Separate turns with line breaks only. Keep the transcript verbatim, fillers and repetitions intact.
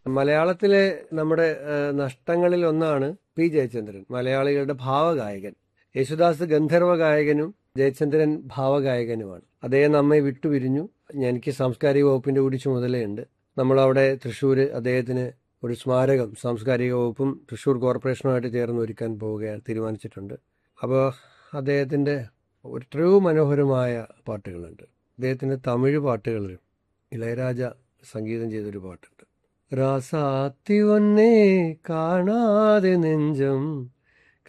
മലയാളത്തിലെ നമ്മുടെ ഏഹ്, നഷ്ടങ്ങളിൽ ഒന്നാണ് പി ജയചന്ദ്രൻ, മലയാളികളുടെ ഭാവഗായകൻ. യേശുദാസ് ഗന്ധർവ ഗായകനും ജയചന്ദ്രൻ ഭാവഗായകനുമാണ്. അദ്ദേഹം നമ്മെ വിട്ടുപിരിഞ്ഞു. എനിക്ക് സാംസ്കാരിക വകുപ്പിന്റെ കൂടി ചുമതലയുണ്ട്. നമ്മളവിടെ തൃശ്ശൂർ അദ്ദേഹത്തിന് ഒരു സ്മാരകം സാംസ്കാരിക വകുപ്പും തൃശ്ശൂർ കോർപ്പറേഷനുമായിട്ട് ചേർന്ന് ഒരുക്കാൻ പോവുകയാണ് തീരുമാനിച്ചിട്ടുണ്ട്. അപ്പോൾ അദ്ദേഹത്തിൻ്റെ എത്രയോ മനോഹരമായ പാട്ടുകളുണ്ട്. അദ്ദേഹത്തിൻ്റെ തമിഴ് പാട്ടുകളിൽ ഇളയരാജ സംഗീതം ചെയ്തൊരു പാട്ടുണ്ട്. രാസാത്തി ഒന്നേ കാണാതെ നെഞ്ചം